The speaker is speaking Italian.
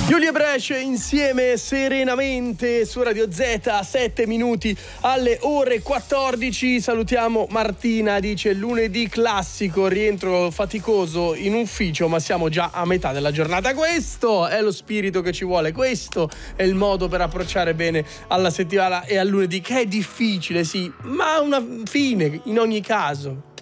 Giulia Brescia insieme serenamente su Radio Z, 7 minuti alle ore 14. Salutiamo Martina, dice lunedì classico, rientro faticoso in ufficio, ma siamo già a metà della giornata. Questo è lo spirito che ci vuole, questo è il modo per approcciare bene alla settimana e al lunedì, che è difficile, sì, ma ha una fine in ogni caso.